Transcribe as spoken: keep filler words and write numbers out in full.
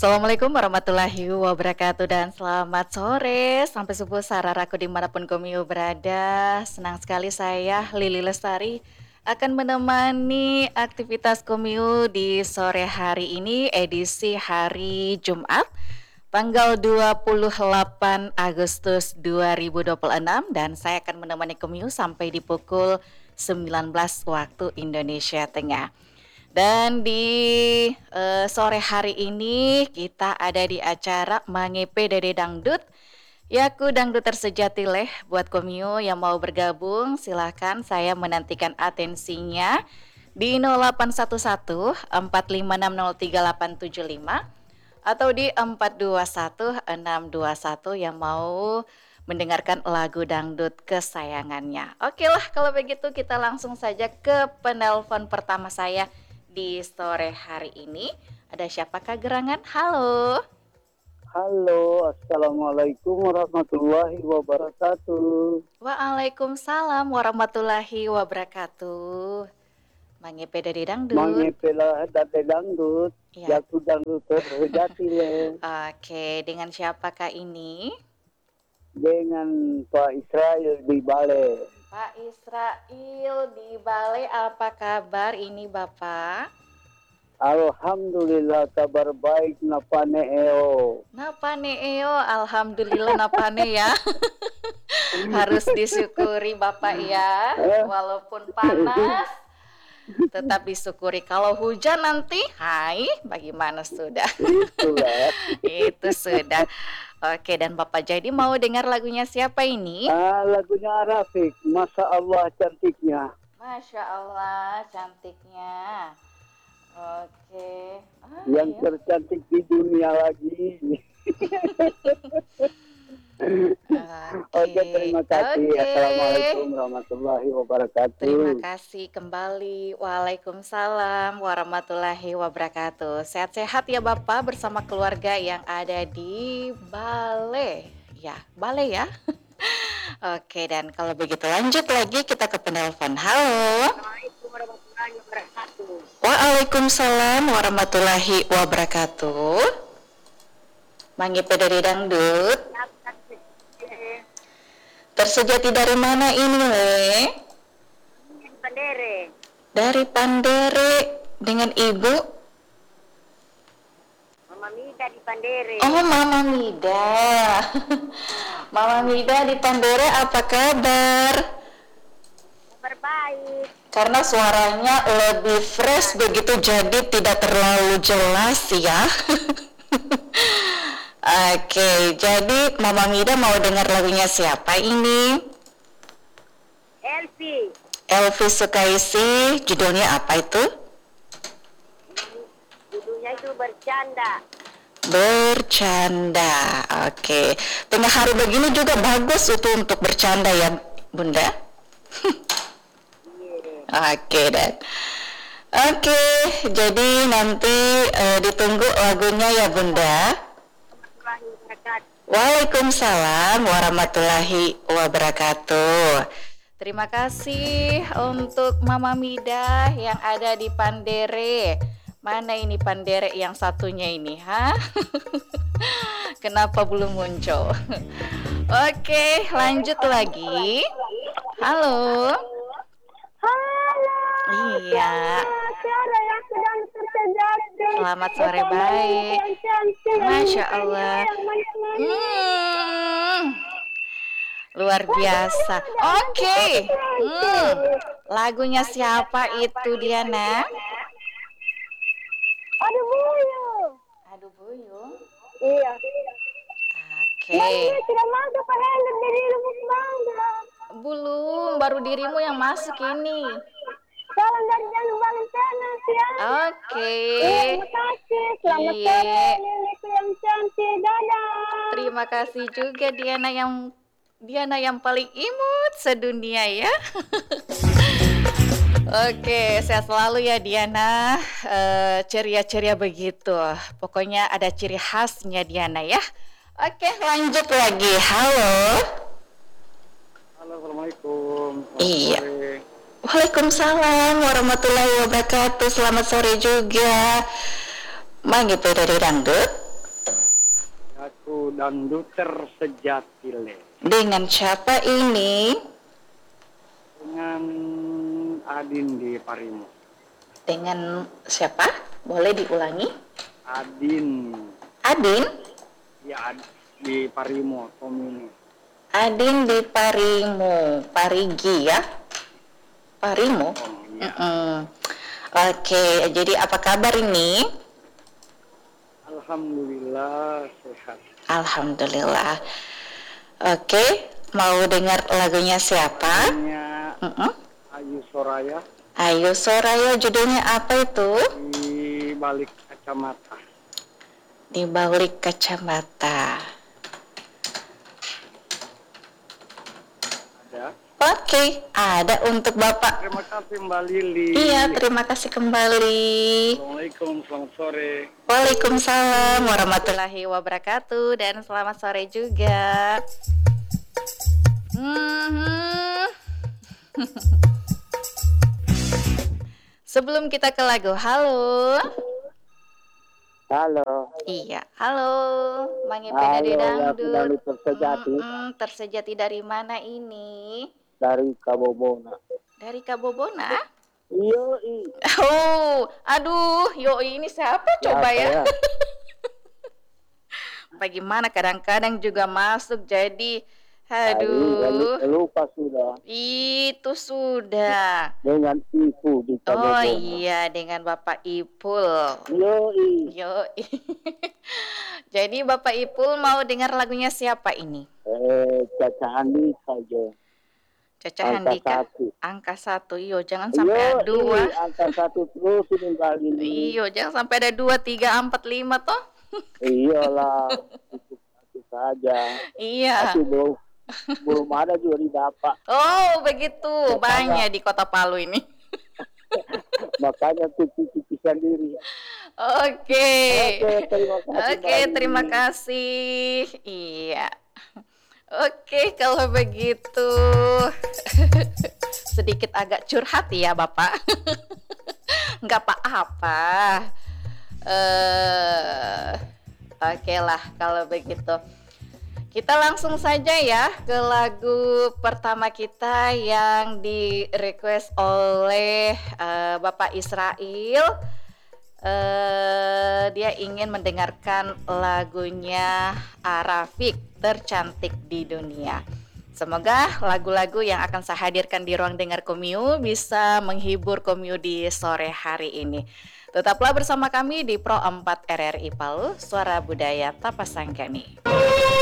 Assalamualaikum warahmatullahi wabarakatuh dan selamat sore sampai subuh sararaku dimanapun Komio berada. Senang sekali saya Lili Lestari akan menemani aktivitas Komio di sore hari ini edisi hari Jumat tanggal dua puluh delapan Agustus dua ribu dua puluh enam dan saya akan menemani Komio sampai di pukul sembilan belas waktu Indonesia Tengah. Dan di uh, sore hari ini kita ada di acara Mangepe Dede Dangdut. Yaku dangdut tersejati leh buat Komio yang mau bergabung silahkan saya menantikan atensinya di nol delapan satu satu empat lima enam nol tiga delapan tujuh lima atau di empat dua satu enam dua satu yang mau mendengarkan lagu dangdut kesayangannya. Oke lah kalau begitu kita langsung saja ke penelpon pertama saya di sore hari ini. Ada siapakah gerangan? Halo. Halo, assalamualaikum warahmatullahi wabarakatuh. Waalaikumsalam warahmatullahi wabarakatuh. Mangepe dari dangdut. Mangepe lah dari dangdut. Ya. Yaku dangdut tersejati le. Oke, dengan siapakah ini? Dengan Pak Israel di Bale. Pak Israel di Bale, apa kabar ini Bapak? Alhamdulillah kabar baik napane eo. Napane eo, alhamdulillah napane ya. Harus disyukuri Bapak ya, walaupun panas tetap disyukuri. Kalau hujan nanti, hai, bagaimana sudah? Itulah. Itu sudah. Oke, dan Bapak jadi mau dengar lagunya siapa ini? Ah, lagunya Rafiq, Masya Allah cantiknya. Masya Allah cantiknya. Oke. Ah, Yang iya. tercantik di dunia lagi. Oke, terima kasih. Oke. Assalamualaikum warahmatullahi wabarakatuh. Terima kasih kembali. Waalaikumsalam warahmatullahi wabarakatuh. Sehat-sehat ya Bapak bersama keluarga yang ada di Bale. Ya, Bale ya. Oke, dan kalau begitu lanjut lagi kita ke penelpon. Halo. Assalamualaikum warahmatullahi wabarakatuh. Waalaikumsalam warahmatullahi wabarakatuh. Mangepe dari dangdut. Tersejati dari mana ini, Le? Pandere. Dari Pandere dengan Ibu. Mama Mida di Pandere. Oh, Mama Mida. Mama Mida di Pandere, apa kabar? Kabar baik. Karena suaranya lebih fresh begitu jadi tidak terlalu jelas ya. Oke, jadi Mama Mida mau dengar lagunya siapa ini? Elvi. Elvi Sukaisi, judulnya apa itu? Judulnya itu bercanda. Bercanda, oke. Tengah hari begini juga bagus itu untuk bercanda ya, Bunda? Yeah. Oke, dan oke, jadi nanti uh, ditunggu lagunya ya, Bunda. Warahmatullahi wabarakatuh. Waalaikumsalam warahmatullahi wabarakatuh. Terima kasih untuk Mama Mida yang ada di Pandere. Mana ini Pandere yang satunya ini, ha? Kenapa belum muncul? Oke, lanjut lagi. Halo. Halo. Iya. Suara yang sedang terjadi. Selamat sore baik. Masya Allah. Hmm, luar biasa. Oke. Hmm, lagunya siapa itu Diana? Aduh buyung. Aduh Buyung. Iya. Oke. Ini tidak masuk pada dari lubuk bangga. Belum, baru dirimu yang masuk ini. Salam dari Jangan Valentine ya. Oke. Terima kasih. Selamat Iya. sore Liliku yang cantik. Dadah. Terima kasih juga Diana yang Diana yang paling imut sedunia ya. Oke, sehat selalu ya Diana. Eh, ceria-ceria begitu. Pokoknya ada ciri khasnya Diana ya. Oke, lanjut lagi. Halo. Halo, assalamualaikum. Iya. Sore. Waalaikumsalam warahmatullahi wabarakatuh. Selamat sore juga. Mangepe dari dangdut. danduter sejati le. Dengan siapa ini? Dengan Adin di Parimo. Dengan siapa? Boleh diulangi? Adin. Adin? Ya, Ad- di Parimo, Tomini. Adin di Parimo, Parigi ya? Parimo? Oh, iya. Mm-mm. Oke, jadi apa kabar ini? Alhamdulillah sehat. Alhamdulillah. Oke, mau dengar lagunya siapa? Hanya Mm-mm. Ayu Soraya Ayo Soraya, judulnya apa itu? di balik kacamata. Di balik kacamata. Ada. Oke, ada untuk Bapak. Terima kasih Mbak Lili. Iya, terima kasih kembali. Assalamualaikum, selamat sore. Waalaikumsalam warahmatullahi wabarakatuh dan selamat sore juga. Mhm. Sebelum kita ke lagu, halo. Halo. Iya, halo. Mang Ipe dari Halo, Dangdut. Laki-laki tersejati. Mm-mm, tersejati dari mana ini? Dari Kabobona. Dari Kabobona? Iya, Oh, aduh, yo ini siapa coba ya? Bagaimana kadang-kadang juga masuk jadi aduh. Lupa sudah. Itu sudah. Dengan ibu di Oh Kabobona. iya, dengan Bapak Ipul. Yoi. Yo. Jadi Bapak Ipul mau dengar lagunya siapa ini? Eh, Caca Andi saja. Caca Angka Handika. satu. Angka satu. Iyo, jangan sampai ada Yoi, dua. angka satu terus ini kali ini. Iyo, jangan sampai ada dua, tiga, empat, lima toh. Iyalah, itu satu saja. Iya. Tapi belum belum ada juga didapat. Oh begitu, banyak di Kota Palu ini. Makanya cuci-cuci sendiri. Oke. Oke, terima kasih. Oke, Mbak terima Lili. kasih. Iya. Oke, kalau begitu sedikit agak curhat ya, Bapak. Nggak apa-apa. Eh, oke lah kalau begitu. Kita langsung saja ya ke lagu pertama kita yang di request oleh eh, Bapak Israel. Eh, dia ingin mendengarkan lagunya Arafik, Tercantik di Dunia. Semoga lagu-lagu yang akan saya hadirkan di ruang dengar Komio bisa menghibur Komio di sore hari ini. Tetaplah bersama kami di Pro empat R R I Palu, Suara Budaya Tapasanggani.